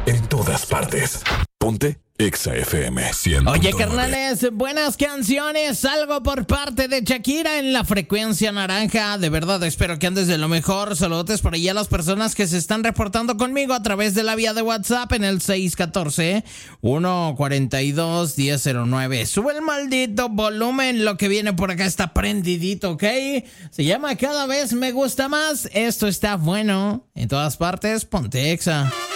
En todas partes. Ponte Exa FM 100.9. Oye, carnales, buenas canciones. Algo por parte de Shakira en la frecuencia naranja. De verdad, espero que andes de lo mejor. Saludos por allá a las personas que se están reportando conmigo a través de la vía de WhatsApp en el 614-142-1009. Sube el maldito volumen. Lo que viene por acá está prendidito, ¿ok? Se llama Cada Vez Me Gusta Más. Esto está bueno. En todas partes, ponte Exa.